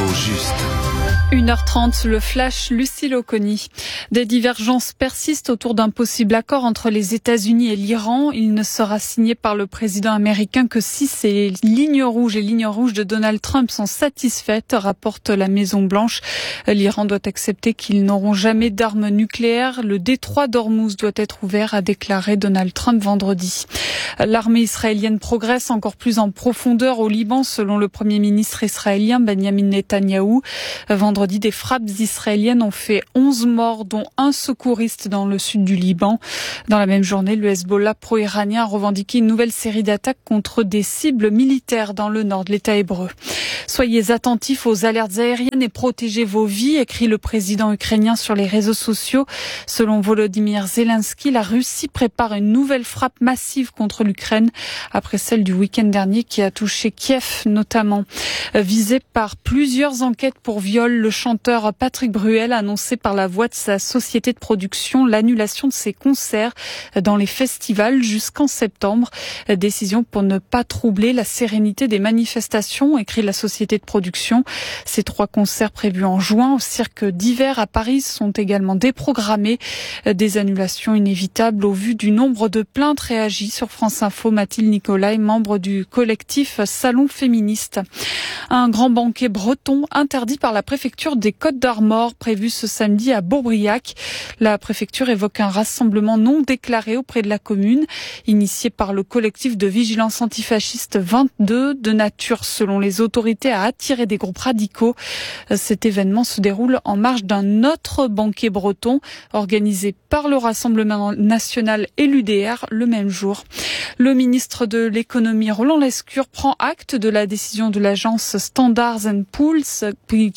juste. 1h30, le flash, Lucille Oconi. Des divergences persistent autour d'un possible accord entre les États-Unis et l'Iran. Il ne sera signé par le président américain que si ces lignes rouges de Donald Trump sont satisfaites, rapporte la Maison-Blanche. L'Iran doit accepter qu'ils n'auront jamais d'armes nucléaires. Le détroit d'Ormuz doit être ouvert, a déclaré Donald Trump vendredi. L'armée israélienne progresse encore plus en profondeur au Liban, selon le Premier ministre israélien Benjamin Netanyahou. Vendredi, des frappes israéliennes ont fait 11 morts, dont un secouriste dans le sud du Liban. Dans la même journée, le Hezbollah pro-iranien a revendiqué une nouvelle série d'attaques contre des cibles militaires dans le nord de l'État hébreu. Soyez attentifs aux alertes aériennes et protégez vos vies, écrit le président ukrainien sur les réseaux sociaux. Selon Volodymyr Zelensky, la Russie prépare une nouvelle frappe massive contre l'Ukraine, après celle du week-end dernier qui a touché Kiev notamment. Visé par plusieurs enquêtes pour viol, le chanteur Patrick Bruel a annoncé par la voix de sa société de production l'annulation de ses concerts dans les festivals jusqu'en septembre. Décision pour ne pas troubler la sérénité des manifestations, écrit la société de production. Ces 3 concerts prévus en juin au cirque d'hiver à Paris sont également déprogrammés. Des annulations inévitables au vu du nombre de plaintes réagies. Sur France Info, Mathilde Nicolai, membre du collectif Salon Féministe. Un grand banquet breton interdit par la préfecture des Côtes-d'Armor, prévu ce samedi à Bourbriac. La préfecture évoque un rassemblement non déclaré auprès de la commune, initié par le collectif de vigilance antifasciste 22, de nature, selon les autorités, à attirer des groupes radicaux. Cet événement se déroule en marge d'un autre banquet breton, organisé par le Rassemblement national et l'UDR le même jour. Le ministre de l'économie, Roland Lescure, prend acte de la décision de l'agence Standard & Poor's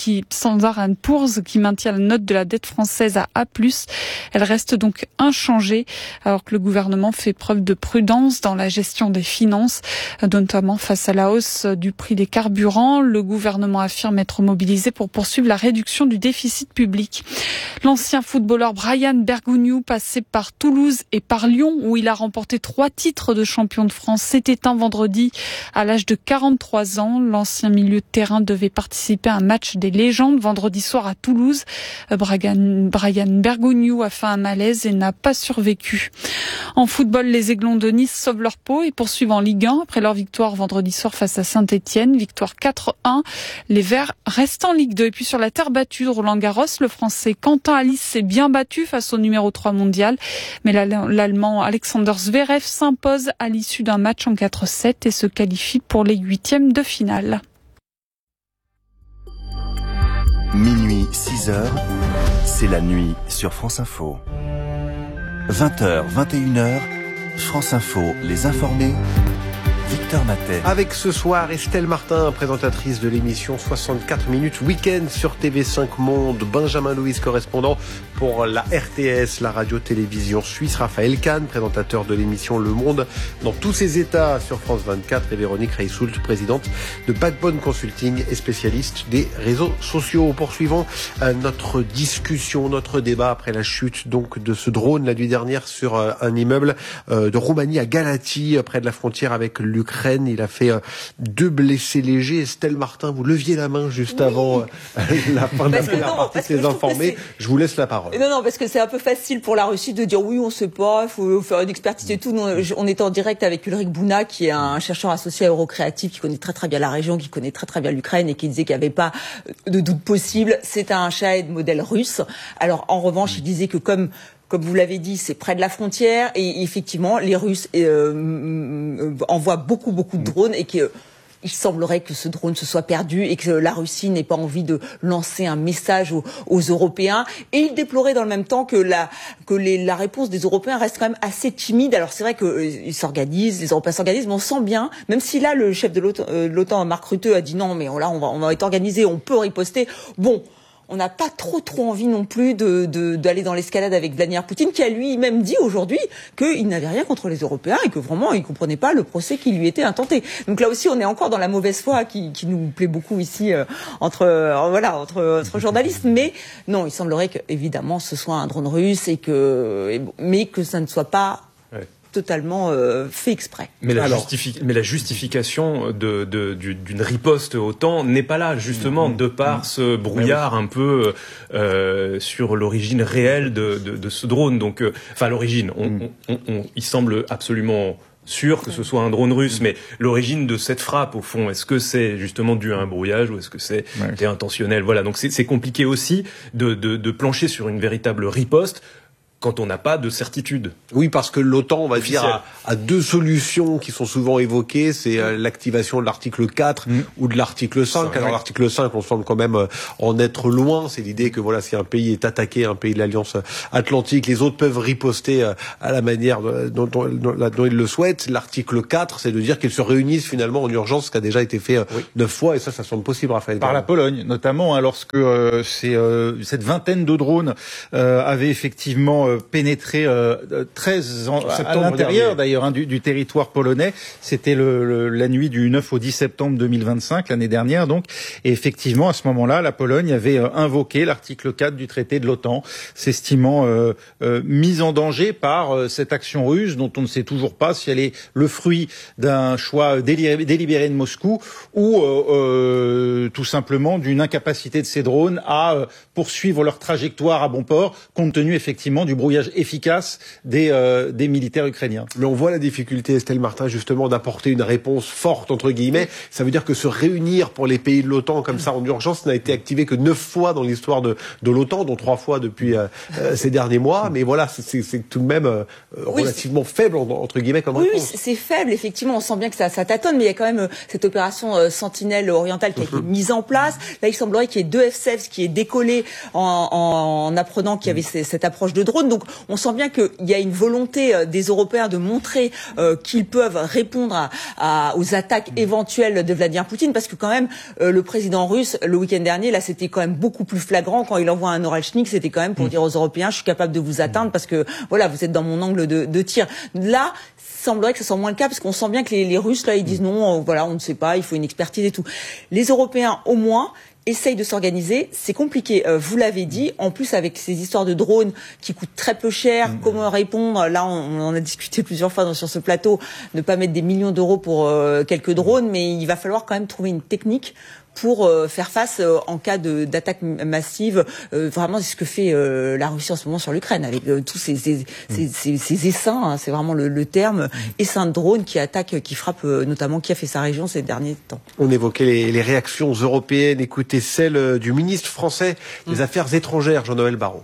qui maintient la note de la dette française à A+. Elle reste donc inchangée, alors que le gouvernement fait preuve de prudence dans la gestion des finances, notamment face à la hausse du prix des carburants. Le gouvernement affirme être mobilisé pour poursuivre la réduction du déficit public. L'ancien footballeur Brian Bergogneau, passé par Toulouse et par Lyon, où il a remporté 3 titres de champion de France, s'est éteint vendredi à l'âge de 43 ans. L'ancien milieu de terrain devait participer à un match des légendes vendredi soir à Toulouse. Brian Bergogneau a fait un malaise et n'a pas survécu. En football, les Aiglons de Nice sauvent leur peau et poursuivent en Ligue 1 après leur victoire vendredi soir face à Saint-Etienne. Victoire 4-1. Les Verts restent en Ligue 2. Et puis sur la terre battue de Roland-Garros, le Français Quentin Halys s'est bien battu face au numéro 3 mondial. Mais l'Allemand Alexander Zverev s'impose à l'issue d'un match en 4-7 et se qualifie pour les 8e de finale. Minuit, 6h, c'est la nuit sur France Info. 20h, 21h, France Info, les informés, Victor Matet. Avec ce soir Estelle Martin, présentatrice de l'émission 64 minutes week-end sur TV5 Monde, Benjamin Louis, correspondant pour la RTS, la radio-télévision suisse, Raphaël Kahn, présentateur de l'émission Le Monde dans tous ses états sur France 24, et Véronique Reissoult, présidente de Backbone Consulting et spécialiste des réseaux sociaux. Poursuivons notre discussion, notre débat après la chute donc de ce drone la nuit dernière sur un immeuble de Roumanie à Galatie, près de la frontière avec l'Ukraine. Il a fait 2 blessés légers. Estelle Martin, vous leviez la main juste avant la fin de la première partie de ces informés. Je vous laisse la parole. Non, parce que c'est un peu facile pour la Russie de dire oui, on sait pas, il faut faire une expertise et tout. Nous, on est en direct avec Ulrich Bouna, qui est un chercheur associé à Eurocréatif, qui connaît très très bien la région, qui connaît très très bien l'Ukraine et qui disait qu'il n'y avait pas de doute possible. C'est un Shahed modèle russe. Alors, en revanche, il disait que comme vous l'avez dit, c'est près de la frontière et effectivement, les Russes envoient beaucoup de drones et que il semblerait que ce drone se soit perdu et que la Russie n'ait pas envie de lancer un message aux Européens. Et il déplorait dans le même temps que la réponse des Européens reste quand même assez timide. Alors c'est vrai qu'ils s'organisent, les Européens s'organisent, mais on sent bien, même si là le chef de l'OTAN, Mark Rutte, a dit non, mais on va être organisé, on peut riposter. Bon. On n'a pas trop envie non plus d'aller dans l'escalade avec Vladimir Poutine, qui a lui-même dit aujourd'hui qu'il n'avait rien contre les Européens et que vraiment il comprenait pas le procès qui lui était intenté. Donc là aussi on est encore dans la mauvaise foi qui nous plaît beaucoup ici entre journalistes. Mais non, il semblerait que évidemment ce soit un drone russe mais que ça ne soit pas totalement fait exprès. Mais la justification d'une riposte OTAN n'est pas là, justement, de par ce brouillard un peu sur l'origine réelle de ce drone. Donc, l'origine, il semble absolument sûr que ce soit un drone russe, mais l'origine de cette frappe, au fond, est-ce que c'est justement dû à un brouillage ou est-ce que c'était intentionnel? Voilà, donc c'est compliqué aussi de plancher sur une véritable riposte quand on n'a pas de certitude. Oui, parce que l'OTAN, on va dire, a deux solutions qui sont souvent évoquées, c'est l'activation de l'article 4 ou de l'article 5. Alors l'article 5, on semble quand même en être loin, c'est l'idée que si un pays est attaqué, un pays de l'Alliance Atlantique, les autres peuvent riposter à la manière dont ils le souhaitent. L'article 4, c'est de dire qu'ils se réunissent finalement en urgence, ce qui a déjà été fait 9 fois, et ça semble possible, Raphaël. Par la Pologne, notamment, lorsque cette vingtaine de drones avaient effectivement pénétré 13 à l'intérieur d'ailleurs du territoire polonais. C'était la nuit du 9 au 10 septembre 2025, l'année dernière donc. Et effectivement, à ce moment-là, la Pologne avait invoqué l'article 4 du traité de l'OTAN, s'estimant mise en danger par cette action russe dont on ne sait toujours pas si elle est le fruit d'un choix délibéré de Moscou ou tout simplement d'une incapacité de ces drones à poursuivre leur trajectoire à bon port, compte tenu effectivement du brouillage efficace des militaires ukrainiens. Mais on voit la difficulté, Estelle Martin, justement, d'apporter une réponse forte, entre guillemets. Ça veut dire que se réunir pour les pays de l'OTAN comme ça en urgence n'a été activé que 9 fois dans l'histoire de l'OTAN, dont 3 fois depuis ces derniers mois. Mais voilà, c'est tout de même relativement faible, entre guillemets, comme réponse. Oui, c'est faible, effectivement. On sent bien que ça tâtonne, mais il y a quand même cette opération Sentinelle orientale qui a été mise en place. Là, il semblerait qu'il y ait 2 F-16 qui est décollé en apprenant qu'il y avait cette approche de drone. Donc, on sent bien qu'il y a une volonté des Européens de montrer qu'ils peuvent répondre aux attaques éventuelles de Vladimir Poutine, parce que quand même, le président russe, le week-end dernier, là, c'était quand même beaucoup plus flagrant quand il envoie un Oralchnik, c'était quand même pour dire aux Européens, je suis capable de vous atteindre parce que, voilà, vous êtes dans mon angle de tir. Là, semblerait que ce soit moins le cas, parce qu'on sent bien que les Russes, là, ils disent non, on ne sait pas, il faut une expertise et tout. Les Européens, au moins, essayent de s'organiser. C'est compliqué, vous l'avez dit. En plus, avec ces histoires de drones qui coûtent très peu cher, comment répondre? Là, on en a discuté plusieurs fois sur ce plateau, ne pas mettre des millions d'euros pour quelques drones, mais il va falloir quand même trouver une technique pour faire face en cas d'attaque massive. Vraiment, c'est ce que fait la Russie en ce moment sur l'Ukraine, avec tous ces essaims, c'est vraiment le terme, essaims de drones qui attaquent, qui frappent notamment Kiev et sa région ces derniers temps. On évoquait les réactions européennes, écoutez celle du ministre français des Affaires étrangères, Jean-Noël Barrot.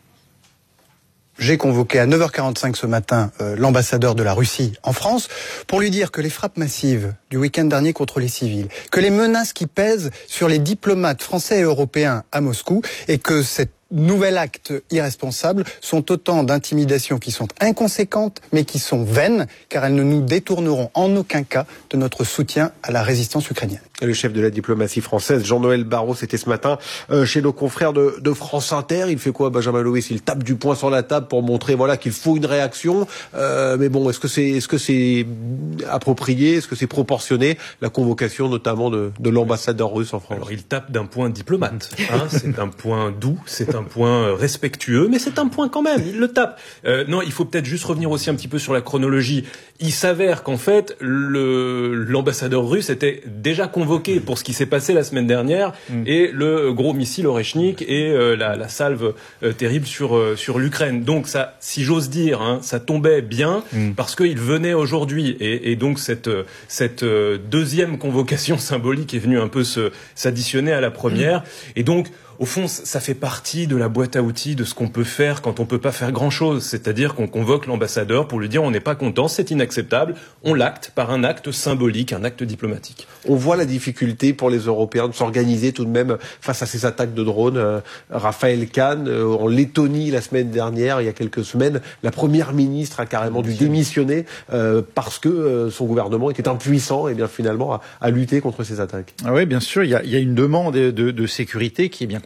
J'ai convoqué à 9h45 ce matin l'ambassadeur de la Russie en France pour lui dire que les frappes massives du week-end dernier contre les civils, que les menaces qui pèsent sur les diplomates français et européens à Moscou, et que cet nouvel acte irresponsable sont autant d'intimidations qui sont inconséquentes mais qui sont vaines, car elles ne nous détourneront en aucun cas de notre soutien à la résistance ukrainienne. Le chef de la diplomatie française, Jean-Noël Barrot, c'était ce matin chez nos confrères de France Inter. Il fait quoi, Benjamin Loïs? Il tape du poing sur la table pour montrer qu'il faut une réaction. Mais bon, est-ce que c'est approprié? Est-ce que c'est proportionné, la convocation notamment de l'ambassadeur russe en France? Alors, il tape d'un point diplomate. C'est un point doux, c'est un point respectueux, mais c'est un point quand même. Il le tape. Non, il faut peut-être juste revenir aussi un petit peu sur la chronologie. Il s'avère qu'en fait, l'ambassadeur russe était déjà convoqué pour ce qui s'est passé la semaine dernière, et le gros missile Oreshnik et la salve terrible sur l'Ukraine. Donc ça, si j'ose dire, ça tombait bien parce qu'il venait aujourd'hui, et donc cette deuxième convocation symbolique est venue un peu s'additionner à la première, et donc au fond, ça fait partie de la boîte à outils de ce qu'on peut faire quand on peut pas faire grand-chose. C'est-à-dire qu'on convoque l'ambassadeur pour lui dire on n'est pas content, c'est inacceptable. On l'acte par un acte symbolique, un acte diplomatique. On voit la difficulté pour les Européens de s'organiser tout de même face à ces attaques de drones. Raphaël Kahn, en Lettonie la semaine dernière, il y a quelques semaines, la première ministre a carrément dû démissionner parce que son gouvernement était impuissant finalement à lutter contre ces attaques. Ah oui, bien sûr, il y a une demande de sécurité qui est bien compréhensible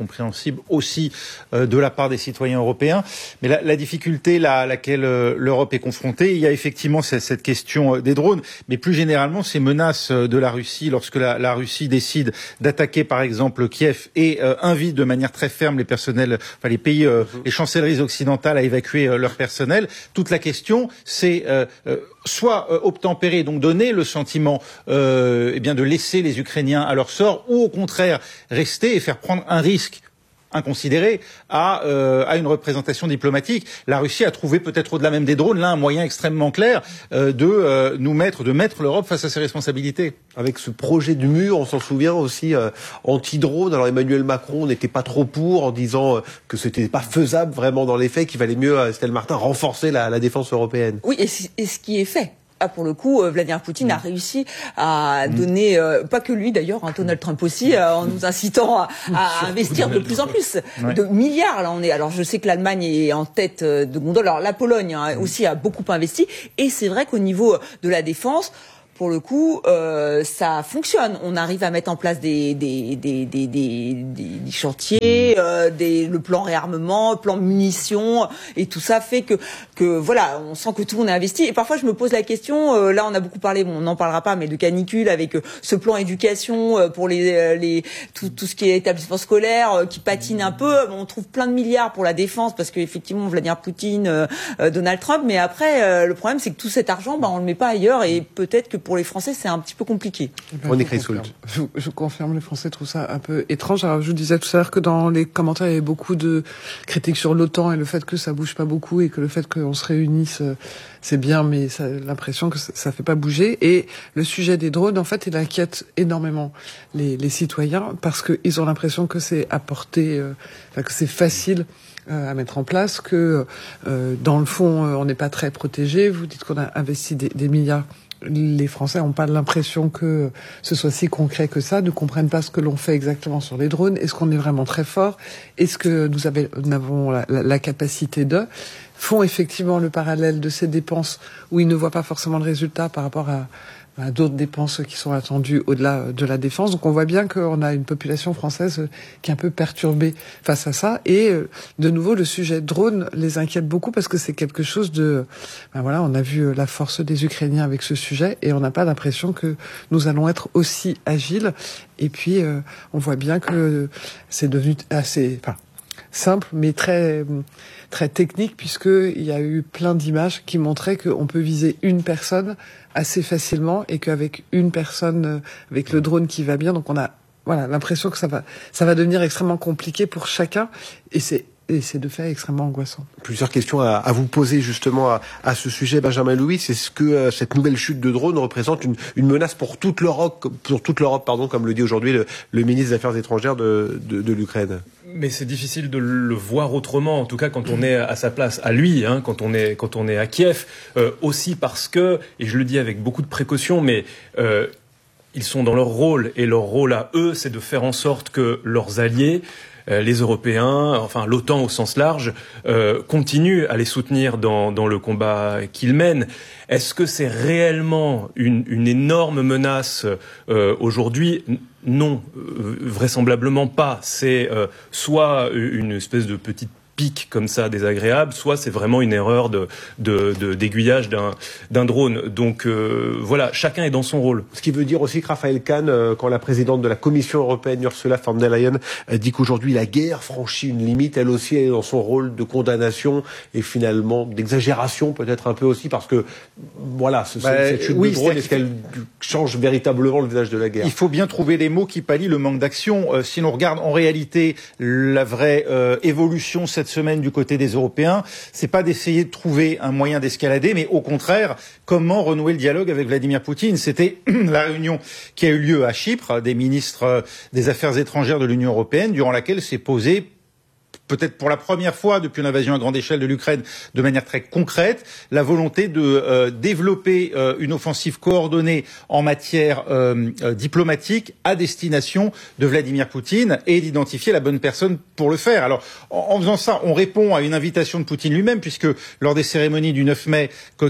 compréhensible aussi de la part des citoyens européens. Mais la difficulté à laquelle l'Europe est confrontée, il y a effectivement cette question des drones, mais plus généralement ces menaces de la Russie lorsque la Russie décide d'attaquer par exemple Kiev et invite de manière très ferme les pays, les chancelleries occidentales à évacuer leur personnel. Toute la question, c'est soit obtempérer, donc donner le sentiment de laisser les Ukrainiens à leur sort, ou au contraire rester et faire prendre un risque inconsidéré à une représentation diplomatique. La Russie a trouvé peut-être au-delà même des drones là un moyen extrêmement clair de mettre l'Europe face à ses responsabilités. Avec ce projet du mur, on s'en souvient aussi, anti-drone. Alors Emmanuel Macron n'était pas trop pour, en disant que c'était pas faisable vraiment dans les faits, qu'il valait mieux, Estelle Martin, renforcer la défense européenne. Oui, et ce qui est fait. Ah, pour le coup, Vladimir Poutine a réussi à donner, pas que lui d'ailleurs, Donald Trump aussi, en nous incitant à investir de plus en plus, de milliards. Là, on est. Alors, je sais que l'Allemagne est en tête de gondole. Alors, la Pologne aussi a beaucoup investi. Et c'est vrai qu'au niveau de la défense, pour le coup, ça fonctionne. On arrive à mettre en place des chantiers, le plan réarmement, le plan munitions, et tout ça fait que voilà, on sent que tout le monde est investi. Et parfois, je me pose la question. Là, on a beaucoup parlé, on n'en parlera pas, mais de canicule avec ce plan éducation pour tout ce qui est établissement scolaire qui patine un peu. On trouve plein de milliards pour la défense parce qu'effectivement, Vladimir Poutine, Donald Trump. Mais après, le problème, c'est que tout cet argent, on le met pas ailleurs, et peut-être que pour les Français, c'est un petit peu compliqué. Je confirme, les Français trouvent ça un peu étrange. Alors, je vous disais tout à l'heure que dans les commentaires, il y avait beaucoup de critiques sur l'OTAN et le fait que ça bouge pas beaucoup et que le fait qu'on se réunisse, c'est bien, mais ça, l'impression que ça fait pas bouger. Et le sujet des drones, en fait, il inquiète énormément les citoyens parce qu'ils ont l'impression que c'est à portée, que c'est facile à mettre en place, que dans le fond, on n'est pas très protégé. Vous dites qu'on a investi des milliards. Les Français n'ont pas l'impression que ce soit si concret que ça, ne comprennent pas ce que l'on fait exactement sur les drones. Est-ce qu'on est vraiment très fort? Est-ce que nous avons la capacité font effectivement le parallèle de ces dépenses où ils ne voient pas forcément le résultat par rapport à d'autres dépenses qui sont attendues au-delà de la défense. Donc on voit bien qu'on a une population française qui est un peu perturbée face à ça. Et de nouveau, le sujet drone les inquiète beaucoup parce que c'est quelque chose on a vu la force des Ukrainiens avec ce sujet et on n'a pas l'impression que nous allons être aussi agiles. Et puis on voit bien que c'est devenu assez simple, mais très très technique, puisqu'il y a eu plein d'images qui montraient qu'on peut viser une personne assez facilement et qu'avec une personne, avec le drone qui va bien, donc on a l'impression que ça va devenir extrêmement compliqué pour chacun, et c'est de fait extrêmement angoissant. Plusieurs questions à vous poser justement à ce sujet, Benjamin Louis. Est-ce que cette nouvelle chute de drones représente une menace pour toute l'Europe, comme le dit aujourd'hui le ministre des Affaires étrangères de l'Ukraine? Mais c'est difficile de le voir autrement, en tout cas quand on est à sa place, à lui, quand on est à Kiev, aussi parce que, et je le dis avec beaucoup de précaution, mais ils sont dans leur rôle, et leur rôle à eux, c'est de faire en sorte que leurs alliés, les Européens, enfin l'OTAN au sens large, continuent à les soutenir dans le combat qu'ils mènent. Est-ce que c'est réellement une énorme menace aujourd'hui ? Non, vraisemblablement pas. C'est soit une espèce de petite pique comme ça désagréable, soit c'est vraiment une erreur d'aiguillage d'un drone. Donc voilà, chacun est dans son rôle. Ce qui veut dire aussi que Raphaël Kahn, quand la présidente de la Commission européenne, Ursula von der Leyen, dit qu'aujourd'hui la guerre franchit une limite, elle aussi est dans son rôle de condamnation et finalement d'exagération peut-être un peu aussi, parce que cette chute de drone, est-ce qu'elle change véritablement le visage de la guerre? Il faut bien trouver les mots qui pallient le manque d'action. Si l'on regarde en réalité la vraie évolution cette semaine du côté des Européens, c'est pas d'essayer de trouver un moyen d'escalader, mais au contraire, comment renouer le dialogue avec Vladimir Poutine. C'était la réunion qui a eu lieu à Chypre des ministres des Affaires étrangères de l'Union européenne, durant laquelle s'est posé, peut-être pour la première fois depuis l'invasion à grande échelle de l'Ukraine, de manière très concrète, la volonté de développer une offensive coordonnée en matière diplomatique à destination de Vladimir Poutine et d'identifier la bonne personne pour le faire. Alors, en faisant ça, on répond à une invitation de Poutine lui-même, puisque lors des cérémonies du 9 mai, qui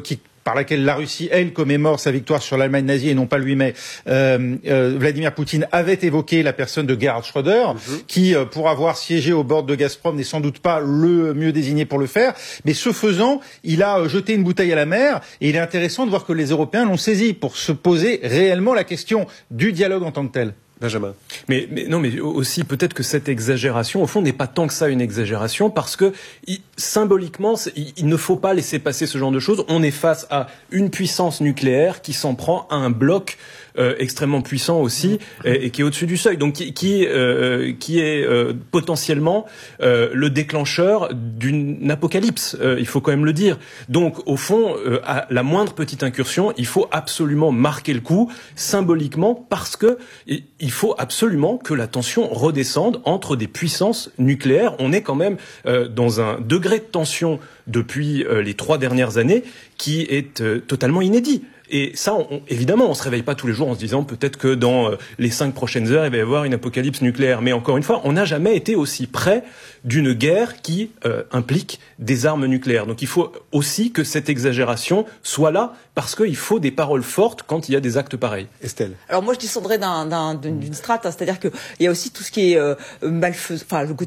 par laquelle la Russie, elle, commémore sa victoire sur l'Allemagne nazie et non pas lui, mais Vladimir Poutine avait évoqué la personne de Gerhard Schröder, qui, pour avoir siégé au bord de Gazprom, n'est sans doute pas le mieux désigné pour le faire. Mais ce faisant, il a jeté une bouteille à la mer, et il est intéressant de voir que les Européens l'ont saisi pour se poser réellement la question du dialogue en tant que tel. Benjamin. Mais aussi peut-être que cette exagération, au fond, n'est pas tant que ça une exagération, parce que symboliquement, il ne faut pas laisser passer ce genre de choses. On est face à une puissance nucléaire qui s'en prend à un bloc extrêmement puissant aussi, et qui est au-dessus du seuil, donc qui est potentiellement le déclencheur d'une apocalypse. Il faut quand même le dire. Donc, au fond, à la moindre petite incursion, il faut absolument marquer le coup symboliquement, parce que il faut absolument que la tension redescende entre des puissances nucléaires. On est quand même dans un degré de tension depuis les 3 dernières années qui est totalement inédit. Et ça, évidemment, on se réveille pas tous les jours en se disant peut-être que dans les 5 prochaines heures, il va y avoir une apocalypse nucléaire. Mais encore une fois, on n'a jamais été aussi près d'une guerre qui implique des armes nucléaires. Donc il faut aussi que cette exagération soit là, parce qu'il faut des paroles fortes quand il y a des actes pareils. Estelle. Alors moi, je descendrais d'une strate, c'est-à-dire que il y a aussi tout ce qui est malfaisant, enfin le côté